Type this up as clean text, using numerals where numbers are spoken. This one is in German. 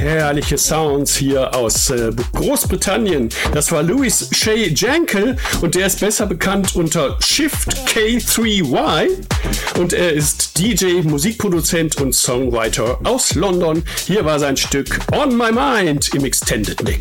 herrliche Sounds hier aus Großbritannien. Das war Louis Shay Jankel und der ist besser bekannt unter Shift K3Y und er ist DJ, Musikproduzent und Songwriter aus London. Hier war sein Stück On My Mind im Extended Mix.